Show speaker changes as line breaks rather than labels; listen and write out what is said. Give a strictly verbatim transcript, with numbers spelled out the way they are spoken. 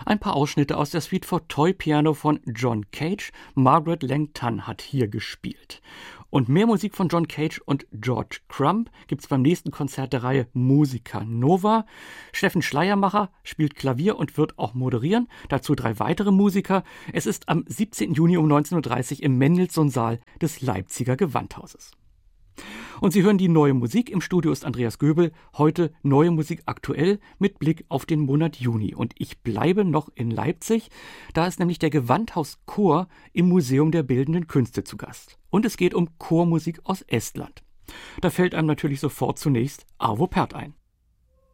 Ein paar Ausschnitte aus der Suite for Toy Piano von John Cage. Margaret Lang-Tan hat hier gespielt. Und mehr Musik von John Cage und George Crumb gibt's beim nächsten Konzert der Reihe Musica Nova. Steffen Schleiermacher spielt Klavier und wird auch moderieren. Dazu drei weitere Musiker. Es ist am siebzehnten Juni um neunzehn Uhr dreißig im Mendelssohn-Saal des Leipziger Gewandhauses. Und Sie hören die neue Musik. Im Studio ist Andreas Göbel. Heute neue Musik aktuell mit Blick auf den Monat Juni. Und ich bleibe noch in Leipzig. Da ist nämlich der Gewandhauschor im Museum der Bildenden Künste zu Gast. Und es geht um Chormusik aus Estland. Da fällt einem natürlich sofort zunächst Arvo Pärt ein.